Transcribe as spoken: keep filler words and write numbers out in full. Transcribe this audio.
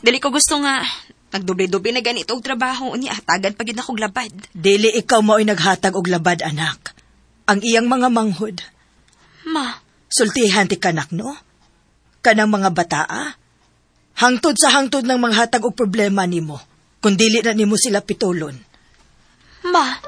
Dili ko gusto nga, nagdoble-doble na ganito og trabaho, unya hatagan pa gid akong labad. Dili ikaw mao'y naghatag og labad, anak. Ang iyang mga manghod. Ma. Sultihan ti kanak, no? Kanang mga bataa. Hangtod sa hangtod ng mga hatag og problema nimo, kung dili na nimo sila pitulon. Ma.